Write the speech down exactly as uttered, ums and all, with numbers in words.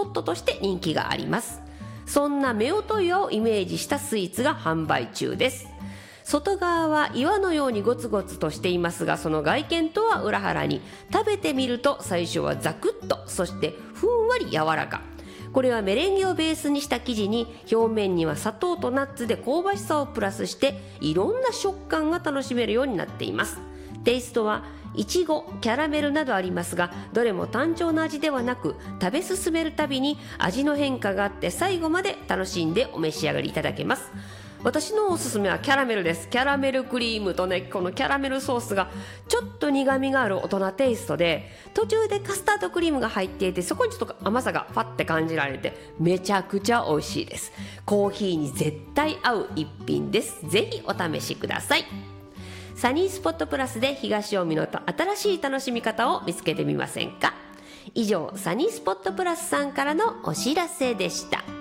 トットとして人気があります。そんな夫婦岩をイメージしたスイーツが販売中です。外側は岩のようにゴツゴツとしていますが、その外見とは裏腹に食べてみると最初はザクッと、そしてふんわり柔らか。これはメレンゲをベースにした生地に表面には砂糖とナッツで香ばしさをプラスして、いろんな食感が楽しめるようになっています。テイストはいちご、キャラメルなどありますが、どれも単調な味ではなく、食べ進めるたびに味の変化があって最後まで楽しんでお召し上がりいただけます。私のおすすめはキャラメルです。キャラメルクリームとね、このキャラメルソースがちょっと苦みがある大人テイストで、途中でカスタードクリームが入っていて、そこにちょっと甘さがファって感じられて、めちゃくちゃ美味しいです。コーヒーに絶対合う一品です。ぜひお試しください。サニースポットプラスで東近江の新しい楽しみ方を見つけてみませんか。以上、サニースポットプラスさんからのお知らせでした。